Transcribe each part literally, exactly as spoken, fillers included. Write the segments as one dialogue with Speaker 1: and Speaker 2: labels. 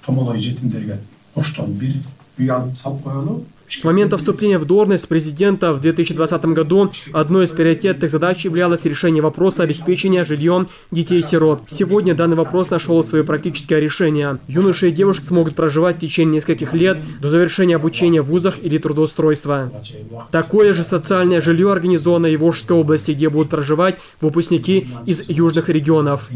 Speaker 1: томолой жетимдерге оштон бир үй алып салып коелу.
Speaker 2: С момента вступления в должность президента в две тысячи двадцатом году одной из приоритетных задач являлось решение вопроса обеспечения жильем детей-сирот. Сегодня данный вопрос нашел свое практическое решение. Юноши и девушки смогут проживать в течение нескольких лет до завершения обучения в вузах или трудоустройства. Такое же социальное жилье организовано и в Волжской области, где будут проживать выпускники из южных регионов.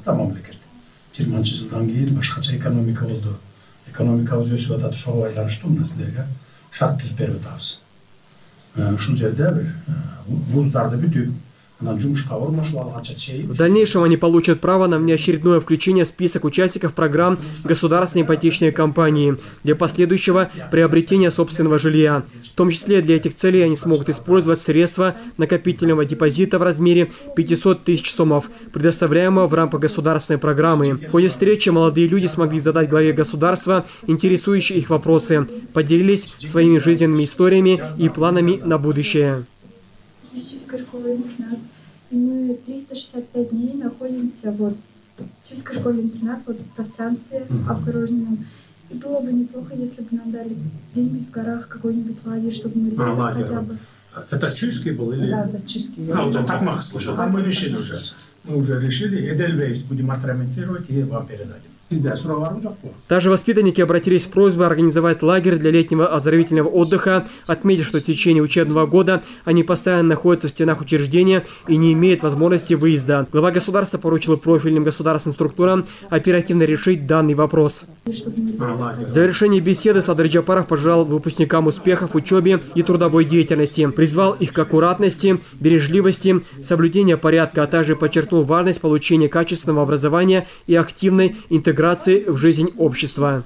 Speaker 1: Шарт түзүп берип атабыз. Ушул жерде бир вуздарды бүтүп, анан жумушка орношуп алганча чейин.
Speaker 2: В дальнейшем они получат право на внеочередное включение в список участников программ государственной ипотечной компании для последующего приобретения собственного жилья. В том числе для этих целей они смогут использовать средства накопительного депозита в размере пятисот тысяч сомов, предоставляемого в рамках государственной программы. В ходе встречи молодые люди смогли задать главе государства интересующие их вопросы, поделились своими жизненными историями и планами на будущее.
Speaker 3: Физическая школа-интернат. И мы триста шестьдесят пять дней находимся вот, в физической школе-интернат, вот, в пространстве обгороженном. И было бы неплохо, если бы нам дали где-нибудь в горах какой-нибудь лагерь, чтобы мы летали а, хотя бы.
Speaker 1: Это чешский был или?
Speaker 3: Да, да, чешский.
Speaker 1: А, вот так мы слышали. А мы решили уже. Мы уже решили. Эдельвейс будем отремонтировать и вам передадим.
Speaker 2: Также воспитанники обратились с просьбой организовать лагерь для летнего оздоровительного отдыха, отметив, что в течение учебного года они постоянно находятся в стенах учреждения и не имеют возможности выезда. Глава государства поручил профильным государственным структурам оперативно решить данный вопрос. В завершении беседы Садыр Джапаров пожелал выпускникам успехов в учебе и трудовой деятельности, призвал их к аккуратности, бережливости, соблюдению порядка, а также подчеркнул важность получения качественного образования и активной интеграции в жизнь общества.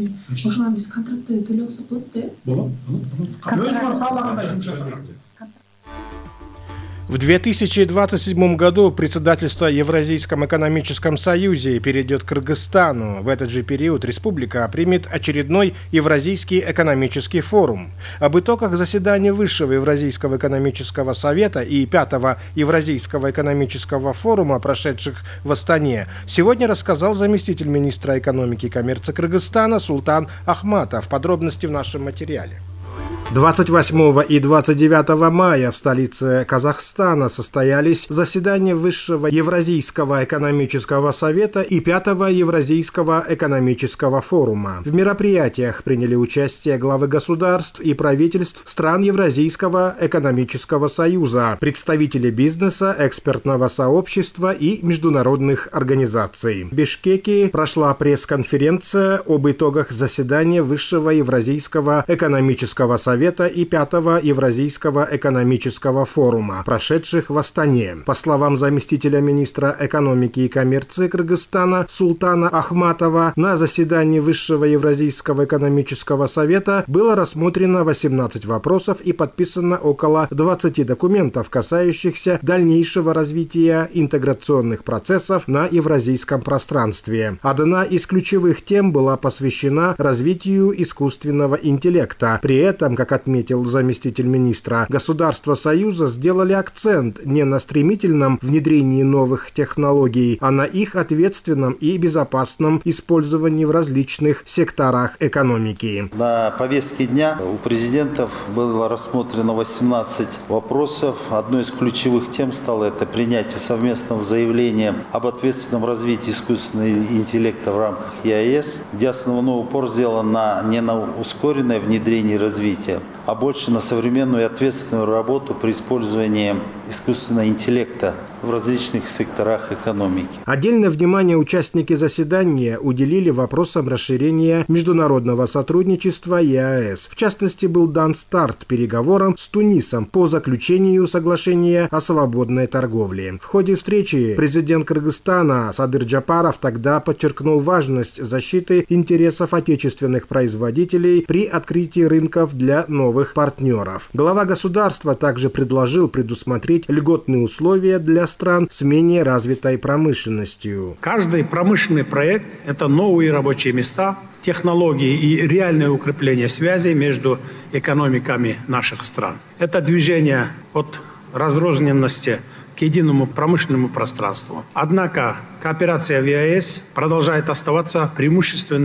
Speaker 4: В две тысячи двадцать седьмом году председательство в Евразийском экономическом союзе перейдет к Кыргызстану. В этот же период республика примет очередной Евразийский экономический форум. Об итогах заседания Высшего Евразийского экономического совета и Пятого Евразийского экономического форума, прошедших в Астане, сегодня рассказал заместитель министра экономики и коммерции Кыргызстана Султан Ахматов. Подробности в нашем материале. двадцать восьмого и двадцать девятого мая в столице Казахстана состоялись заседания Высшего Евразийского экономического совета и Пятого Евразийского экономического форума. В мероприятиях приняли участие главы государств и правительств стран Евразийского экономического союза, представители бизнеса, экспертного сообщества и международных организаций. В Бишкеке прошла пресс-конференция об итогах заседания Высшего Евразийского экономического совета и Пятого Евразийского экономического форума, прошедших в Астане. По словам заместителя министра экономики и коммерции Кыргызстана Султана Ахматова, на заседании Высшего Евразийского экономического совета было рассмотрено восемнадцать вопросов и подписано около двадцати документов, касающихся дальнейшего развития интеграционных процессов на евразийском пространстве. Одна из ключевых тем была посвящена развитию искусственного интеллекта. При этом, как отметил заместитель министра, государства Союза сделали акцент не на стремительном внедрении новых технологий, а на их ответственном и безопасном использовании в различных секторах экономики.
Speaker 5: На повестке дня у президентов было рассмотрено восемнадцать вопросов. Одной из ключевых тем стало это принятие совместного заявления об ответственном развитии искусственного интеллекта в рамках ЕАЭС, где основной упор сделан на, не на ускоренное внедрение и развитие, а больше на современную и ответственную работу при использовании искусственного интеллекта в различных секторах экономики.
Speaker 4: Отдельное внимание участники заседания уделили вопросам расширения международного сотрудничества ЕАЭС. В частности, был дан старт переговорам с Тунисом по заключению соглашения о свободной торговле. В ходе встречи президент Кыргызстана Садыр Джапаров тогда подчеркнул важность защиты интересов отечественных производителей при открытии рынков для новых партнеров. Глава государства также предложил предусмотреть льготные условия для стран с менее развитой промышленностью.
Speaker 6: Каждый промышленный проект – это новые рабочие места, технологии и реальное укрепление связей между экономиками наших стран. Это движение от разрозненности к единому промышленному пространству. Однако кооперация в ЕАЭС продолжает оставаться преимущественно